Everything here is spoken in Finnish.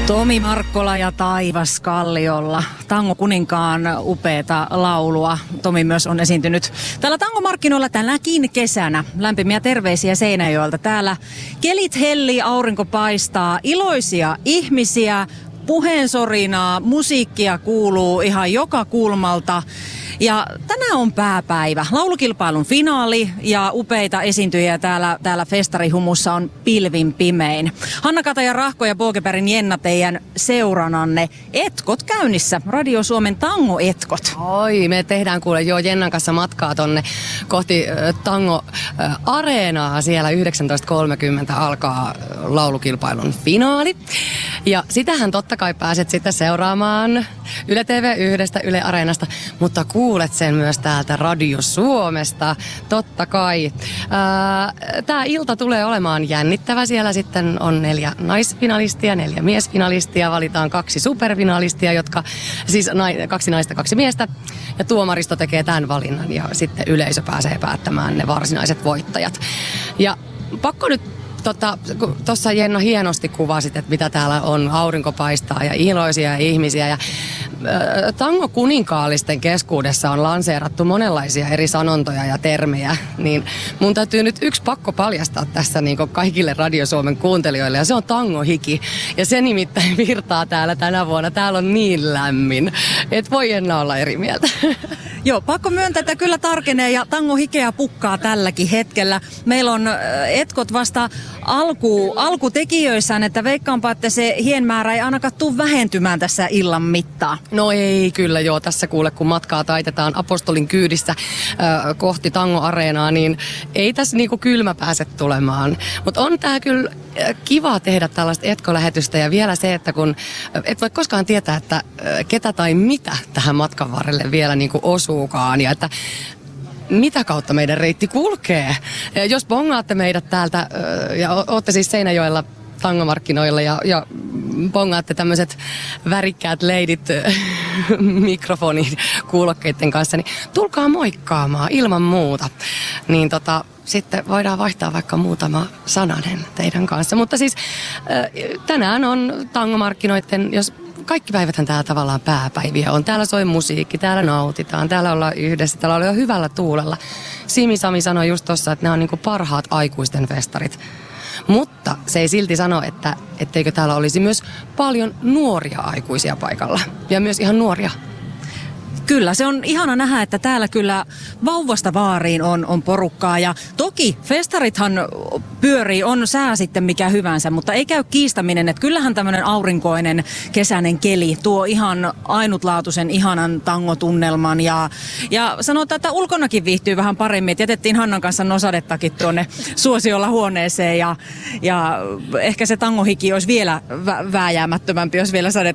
Tomi Markkola ja Taivas Kalliolla. Tango Kuninkaan upeata laulua. Tomi myös on esiintynyt täällä tangomarkkinoilla tänäkin kesänä. Lämpimiä terveisiä Seinäjoelta. Täällä kelit hellii, aurinko paistaa, iloisia ihmisiä, puheensorinaa, musiikkia kuuluu ihan joka kulmalta. Ja tänään on pääpäivä. Laulukilpailun finaali ja upeita esiintyjiä täällä festarihumussa on pilvin pimein. Hanna Kataja Rahko ja Bogebergin Jenna teidän seurananne. Etkot käynnissä. Radio Suomen Tango-etkot. Oi, me tehdään kuule jo Jennan kanssa matkaa tonne kohti Tango-areenaa. Siellä 19.30 alkaa laulukilpailun finaali. Ja sitähän totta kai pääset sitten seuraamaan Yle TV1, Yle Areenasta, mutta kuulet sen myös täältä Radio Suomesta, totta kai. Tää ilta tulee olemaan jännittävä. Siellä sitten on 4 naisfinalistia, 4 miesfinalistia, valitaan 2 superfinalistia, jotka siis 2 naista, 2 miestä. Ja tuomaristo tekee tämän valinnan ja sitten yleisö pääsee päättämään ne varsinaiset voittajat. Ja pakko nyt tuossa Jenna hienosti kuvasit, että mitä täällä on, aurinko paistaa ja iloisia ihmisiä. Ja Tango Kuninkaallisten keskuudessa on lanseerattu monenlaisia eri sanontoja ja termejä, niin mun täytyy nyt yksi pakko paljastaa tässä niin kaikille Radio Suomen kuuntelijoille, ja se on tangohiki. Ja se nimittäin virtaa täällä tänä vuonna. Täällä on niin lämmin, et voi Jenna olla eri mieltä. Joo, pakko myöntää, että kyllä tarkenee ja tangohikeä pukkaa tälläkin hetkellä. Meillä on etkot vasta alkutekijöissään, että veikkaanpa, että se hienmäärä ei ainakaan tule vähentymään tässä illan mittaan. No ei kyllä joo, tässä kuule kun matkaa taitetaan Apostolin kyydissä kohti Tango-areenaa, niin ei tässä niinku kylmä pääse tulemaan. Mutta on tää kyllä kiva tehdä tällaista etkolähetystä ja vielä se, että kun et voi koskaan tietää, että ketä tai mitä tähän matkan varrelle vielä niinku osuukaan ja että mitä kautta meidän reitti kulkee. Ja jos bongaatte meidät täältä ja ootte siis Seinäjoella tangomarkkinoilla ja bongaatte tämmöiset värikkäät leidit mikrofonin kuulokkeiden kanssa, niin tulkaa moikkaamaan ilman muuta. Niin sitten voidaan vaihtaa vaikka muutama sananen teidän kanssa. Mutta siis tänään on tangomarkkinoiden, jos kaikki päiväthän täällä tavallaan pääpäiviä on. Täällä soi musiikki, täällä nautitaan, täällä ollaan yhdessä, täällä ollaan jo hyvällä tuulella. Simi Sami sanoi just tossa, että nämä on niinku parhaat aikuisten festarit. Mutta se ei silti sano, etteikö täällä olisi myös paljon nuoria aikuisia paikalla. Ja myös ihan nuoria. Kyllä, se on ihana nähdä, että täällä kyllä vauvasta vaariin on porukkaa. Ja toki festarithan pyörii, on sää sitten mikä hyvänsä, mutta ei käy kiistäminen, että kyllähän tämmöinen aurinkoinen kesäinen keli tuo ihan ainutlaatuisen ihanan tangotunnelman. Ja sanotaan, että ulkonakin viihtyy vähän paremmin. Et jätettiin Hannan kanssa nosadettakin tuonne suosiolla huoneeseen ja ehkä se tangohiki olisi vielä vääjäämättömämpi, jos vielä